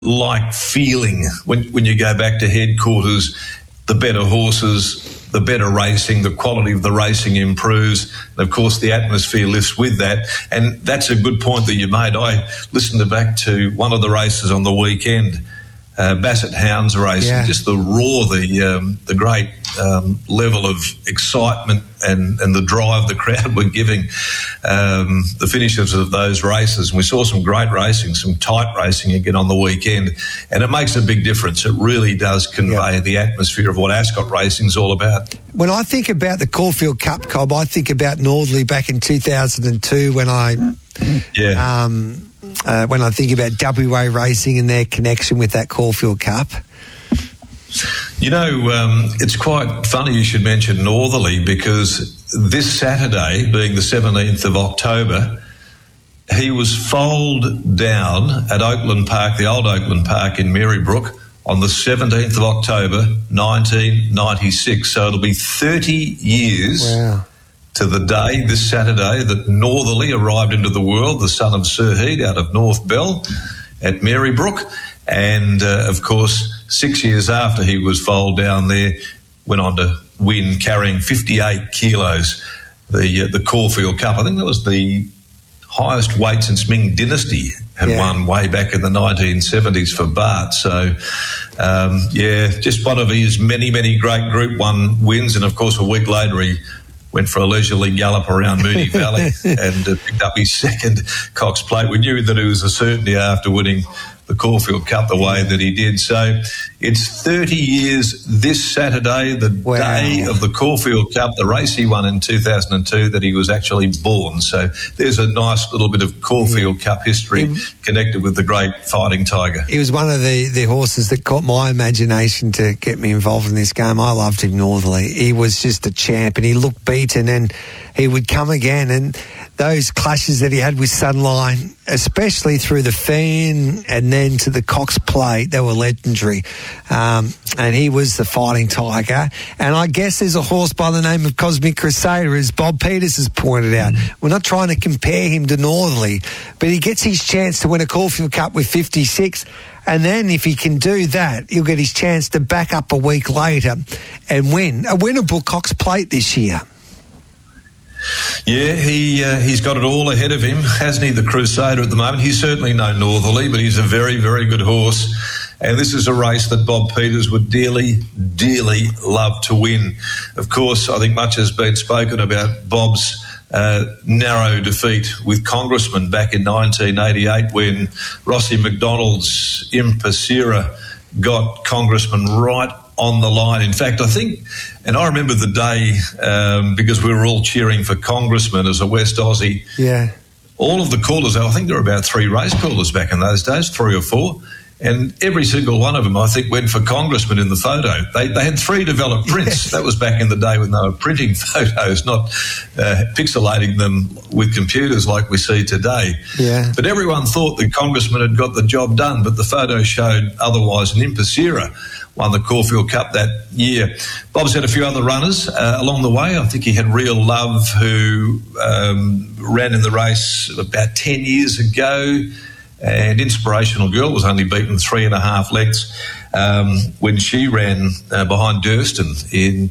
like feeling when you go back to headquarters. The better horses, the better racing, the quality of the racing improves. And of course, the atmosphere lifts with that. And that's a good point that you made. I listened back to one of the races on the weekend, Bassett Hounds racing, just the roar, the great level of excitement and the drive the crowd were giving the finishers of those races. And we saw some great racing, some tight racing again on the weekend, and it makes a big difference. It really does convey the atmosphere of what Ascot racing is all about. When I think about the Caulfield Cup, Cobb, I think about Northerly back in 2002 when I think about WA racing and their connection with that Caulfield Cup. You know, it's quite funny you should mention Northerly, because this Saturday, being the 17th of October, he was foaled down at Oakland Park, the old Oakland Park in Marybrook, on the 17th of October, 1996. So it'll be 30 years to the day, this Saturday, that Northerly arrived into the world, the son of Sir Heat out of North Bell at Marybrook. And, of course, 6 years after he was foaled down there, went on to win, carrying 58 kilos, the Caulfield Cup. I think that was the highest weight since Ming Dynasty had won way back in the 1970s for Bart. So, just one of his many, many great Group 1 wins. And, of course, a week later he went for a leisurely gallop around Moonee Valley and picked up his second Cox Plate. We knew that it was a certainty after winning the Caulfield Cup the way that he did. So it's 30 years this Saturday, the day of the Caulfield Cup, the race he won in 2002, that he was actually born. So there's a nice little bit of Caulfield Cup history connected with the great Fighting Tiger. He was one of the horses that caught my imagination to get me involved in this game. I loved him, Northerly. He was just a champ, and he looked beaten, and he would come again. And those clashes that he had with Sunline, especially through the Fan and then to the Cox Plate, they were legendary. And he was the Fighting Tiger. And I guess there's a horse by the name of Cosmic Crusader, as Bob Peters has pointed out. We're not trying to compare him to Northerly, but he gets his chance to win a Caulfield Cup with 56. And then if he can do that, he'll get his chance to back up a week later and win a winnable Cox Plate this year. Yeah, he's got it all ahead of him, hasn't he, the Crusader at the moment? He's certainly no Northerly, but he's a very, very good horse. And this is a race that Bob Peters would dearly, dearly love to win. Of course, I think much has been spoken about Bob's narrow defeat with Congressman back in 1988 when Rossi McDonald's Impasira got Congressman right on the line. In fact, I think, and I remember the day because we were all cheering for Congressman as a West Aussie. Yeah. All of the callers, I think there were about 3 race callers back in those days, 3 or 4, and every single one of them, I think, went for Congressman in the photo. They had 3 developed prints. That was back in the day when they were printing photos, not pixelating them with computers like we see today. Yeah. But everyone thought the Congressman had got the job done, but the photo showed otherwise. And Impasira won the Caulfield Cup that year. Bob's had a few other runners along the way. I think he had Real Love, who ran in the race about 10 years ago, and Inspirational Girl was only beaten 3.5 lengths when she ran behind Durston in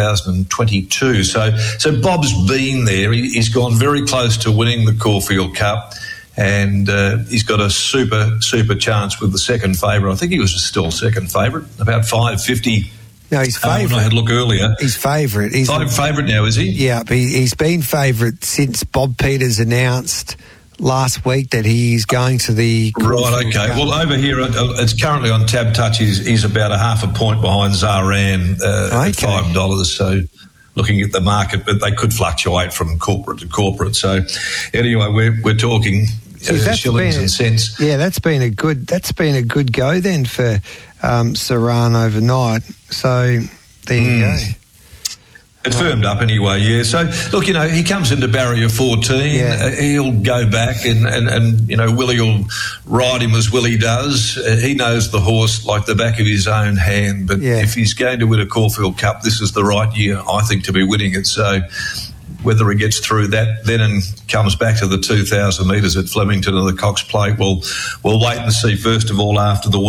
2022. So Bob's been there. He's gone very close to winning the Caulfield Cup, and he's got a super, super chance with the second favourite. I think he was still second favourite, about $5.50. No, he's favourite. When I had a look earlier. He's favourite. He's favourite now, is he? Yeah, but he's been favourite since Bob Peters announced last week that he's going to the... Right, okay. Well, over here, it's currently on Tab Touch. He's about 0.5 point behind Zaran at $5. So looking at the market, but they could fluctuate from corporate to corporate. So anyway, we're talking shillings and cents. Yeah, that's been a good go then for Saran overnight. So there you go. It firmed up anyway, yeah. So, look, he comes into barrier 14. Yeah. He'll go back and Willie will ride him as Willie does. He knows the horse like the back of his own hand. But if he's going to win a Caulfield Cup, this is the right year, I think, to be winning it. So whether he gets through that then and comes back to the 2,000 metres at Flemington or the Cox Plate, we'll wait and see, first of all, after the